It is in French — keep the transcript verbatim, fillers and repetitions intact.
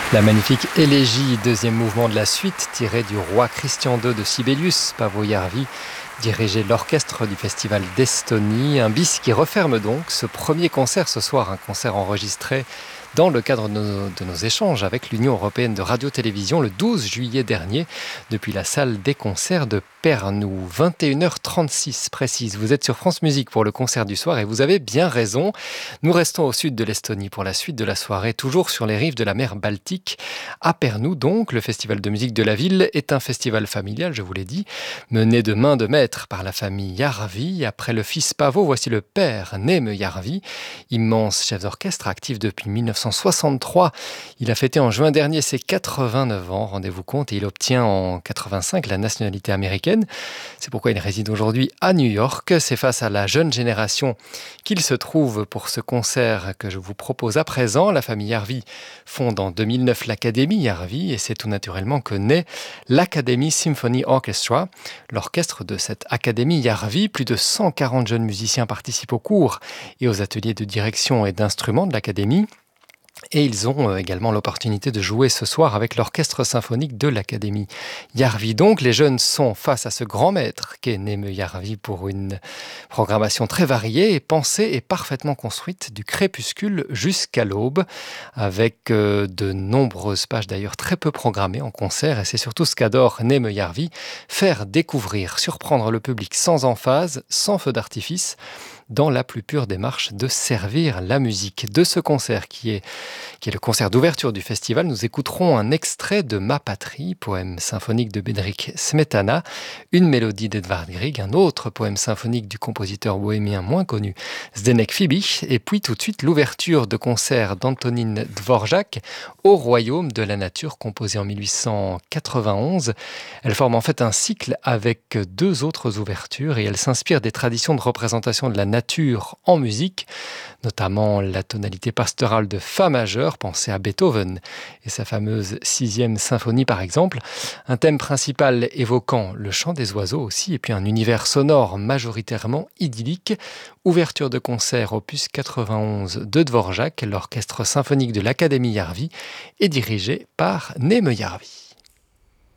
La magnifique élégie, deuxième mouvement de la suite, tirée du Roi Christian deux de Sibelius, Paavo Järvi, dirigeait l'orchestre du Festival d'Estonie. Un bis qui referme donc ce premier concert ce soir, un concert enregistré dans le cadre de nos, de nos échanges avec l'Union européenne de radio-télévision le douze juillet dernier, depuis la salle des concerts de Pärnu. vingt et une heures trente-six précise. Vous êtes sur France Musique pour le concert du soir et vous avez bien raison. Nous restons au sud de l'Estonie pour la suite de la soirée, toujours sur les rives de la mer Baltique. À Pärnu donc, le festival de musique de la ville est un festival familial, je vous l'ai dit, mené de main de maître par la famille Järvi. Après le fils Paavo, voici le père Neeme Järvi, immense chef d'orchestre actif depuis mille neuf cent soixante-trois. Il a fêté en juin dernier ses quatre-vingt-neuf ans, rendez-vous compte, et il obtient en quatre-vingt-cinq la nationalité américaine. C'est pourquoi il réside aujourd'hui à New York. C'est face à la jeune génération qu'il se trouve pour ce concert que je vous propose à présent. La famille Järvi fonde en deux mille neuf l'Académie Järvi et c'est tout naturellement que naît l'Academy Symphony Orchestra, l'orchestre de cette Académie Järvi. Plus de cent quarante jeunes musiciens participent aux cours et aux ateliers de direction et d'instruments de l'Académie. Et ils ont également l'opportunité de jouer ce soir avec l'orchestre symphonique de l'Académie Järvi. Donc, les jeunes sont face à ce grand maître qu'est Neeme Järvi pour une programmation très variée et pensée et parfaitement construite du crépuscule jusqu'à l'aube, avec euh, de nombreuses pages d'ailleurs très peu programmées en concert. Et c'est surtout ce qu'adore Neeme Järvi, faire découvrir, surprendre le public sans emphase, sans feu d'artifice, dans la plus pure démarche de servir la musique. De ce concert qui est, qui est le concert d'ouverture du festival, nous écouterons un extrait de Ma patrie, poème symphonique de Bedřich Smetana, une mélodie d'Edvard Grieg, un autre poème symphonique du compositeur bohémien moins connu Zdeněk Fibiš, et puis tout de suite l'ouverture de concert d'Antonín Dvořák au Royaume de la nature, composé en mille huit cent quatre-vingt-onze. Elle forme en fait un cycle avec deux autres ouvertures et elle s'inspire des traditions de représentation de la nature nature en musique, notamment la tonalité pastorale de Fa majeur, pensée à Beethoven et sa fameuse sixième symphonie par exemple, un thème principal évoquant le chant des oiseaux aussi, et puis un univers sonore majoritairement idyllique. Ouverture de concert opus quatre-vingt-onze de Dvořák, l'orchestre symphonique de l'Académie Järvi, est dirigé par Neeme Järvi.